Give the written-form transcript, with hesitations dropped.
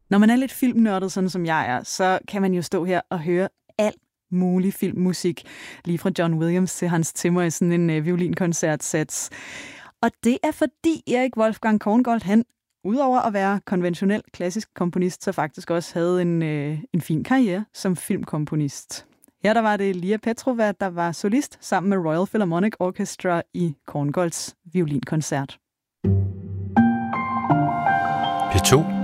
Når man er lidt filmnørdet, sådan som jeg er, så kan man jo stå her og høre alt mulig filmmusik, lige fra John Williams til Hans Zimmer i sådan en violinkoncertsats. Og det er fordi Erik Wolfgang Korngold, han udover at være konventionel klassisk komponist, så faktisk også havde en fin karriere som filmkomponist. Her der var det Lia Petrova, der var solist sammen med Royal Philharmonic Orchestra i Korngolds violinkoncert. P2